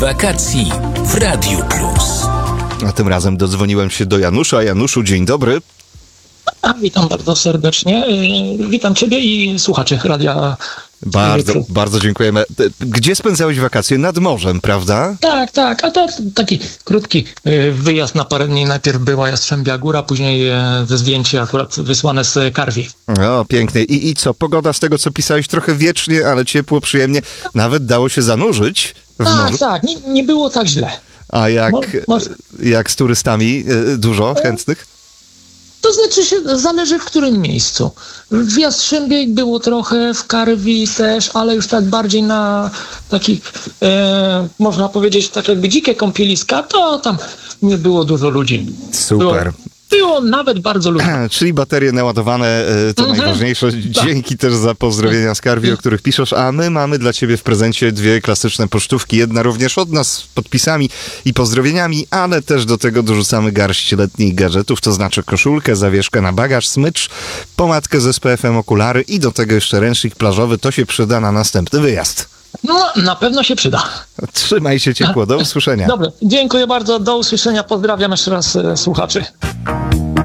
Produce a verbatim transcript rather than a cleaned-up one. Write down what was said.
wakacji w Radiu Plus. A tym razem dodzwoniłem się do Janusza. Januszu, dzień dobry. A, witam bardzo serdecznie. Yy, Witam Ciebie i słuchaczy Radia Bardzo, Plus. bardzo dziękujemy. Gdzie spędzałeś wakacje? Nad morzem, prawda? Tak, tak, a to taki krótki yy, wyjazd na parę dni. Najpierw była Jastrzębia Góra, później yy, zdjęcie akurat wysłane z Karwi. O, pięknie. I, I co? Pogoda z tego, co pisałeś, trochę wiecznie, ale ciepło, przyjemnie. Nawet dało się zanurzyć w Tak, morzu. tak, nie, nie było tak źle. A jak, Mo- mo- jak z turystami? Y, Dużo chętnych? To znaczy się, zależy w którym miejscu. W Jastrzębiej było trochę, w Karwi też, ale już tak bardziej na takich, e, można powiedzieć, tak jakby dzikie kąpieliska, to tam nie było dużo ludzi. Super. Było, było nawet bardzo ludzi. Czyli baterie naładowane, y, to Mhm. najważniejsze. Dzięki też za pozdrowienia z Karwi, o których piszesz. A my mamy dla ciebie w prezencie dwie klasyczne pocztówki. Jedna również od nas z podpisami i pozdrowieniami, ale też do tego dorzucamy garść letnich gadżetów, to znaczy koszulkę, zawieszkę na bagaż, smycz, pomadkę z S P F-em, okulary i do tego jeszcze ręcznik plażowy. To się przyda na następny wyjazd. No, na pewno się przyda. Trzymaj się ciepło. Do usłyszenia. Dobrze, dziękuję bardzo, do usłyszenia, pozdrawiam jeszcze raz e, słuchaczy.